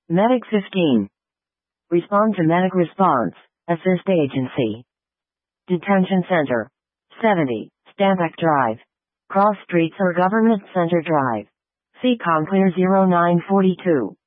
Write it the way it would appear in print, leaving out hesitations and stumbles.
Medic 15. Respond to Medic Response, Assist Agency. Detention Center. 70, Stampak Drive. Cross Streets or Government Center Drive. See Conclear 0942.